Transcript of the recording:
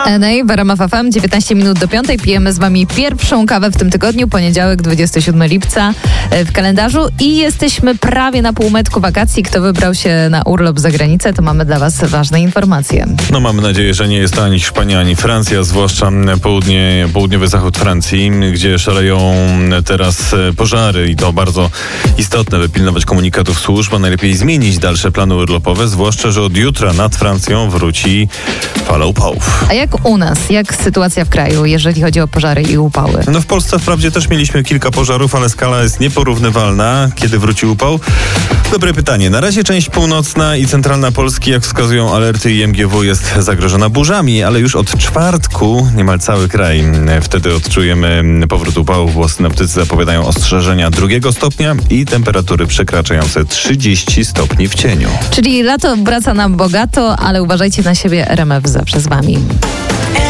NA w RMF FM, 19 minut do 5. Pijemy z wami pierwszą kawę w tym tygodniu, poniedziałek, 27 lipca w kalendarzu i jesteśmy prawie na półmetku wakacji. Kto wybrał się na urlop za granicę, to mamy dla was ważne informacje. No mamy nadzieję, że nie jest to ani Hiszpania, ani Francja, zwłaszcza południowy zachód Francji, gdzie szaleją teraz pożary i to bardzo istotne, by pilnować komunikatów służb, a najlepiej zmienić dalsze plany urlopowe, zwłaszcza, że od jutra nad Francją wróci fala upałów. A jak u nas? Jak sytuacja w kraju, jeżeli chodzi o pożary i upały? No w Polsce wprawdzie też mieliśmy kilka pożarów, ale skala jest nieporównywalna. Kiedy wróci upał? Dobre pytanie. Na razie część północna i centralna Polski, jak wskazują alerty IMGW, jest zagrożona burzami, ale już od czwartku niemal cały kraj. Wtedy odczujemy powrót upałów, bo synoptycy zapowiadają ostrzeżenia 2 stopnia i temperatury przekraczające 30 stopni w cieniu. Czyli lato wraca nam bogato, ale uważajcie na siebie, RMF zawsze z wami.